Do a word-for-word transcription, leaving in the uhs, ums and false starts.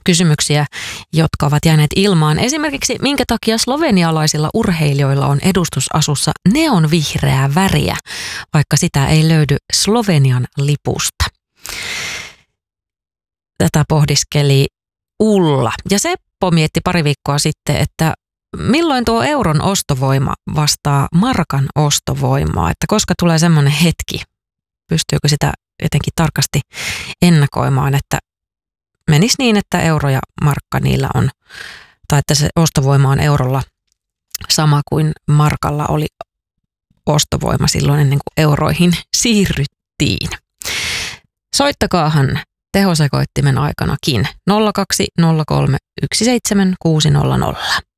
kysymyksiä, jotka ovat jääneet ilmaan. Esimerkiksi, minkä takia slovenialaisilla urheilijoilla on edustusasussa neonvihreää väriä, vaikka sitä ei löydy Slovenian lipusta. Tätä pohdiskeli Ulla. Ja Seppo mietti pari viikkoa sitten, että milloin tuo euron ostovoima vastaa markan ostovoimaa, että koska tulee semmoinen hetki, pystyykö sitä jotenkin tarkasti ennakoimaan, että menisi niin, että euro ja markka niillä on, tai että se ostovoima on eurolla sama kuin markalla oli ostovoima silloin ennen kuin euroihin siirryttiin. Soittakaahan tehosekoittimen aikanakin nolla kaksi nolla kolme yksi seitsemän kuusi nolla nolla.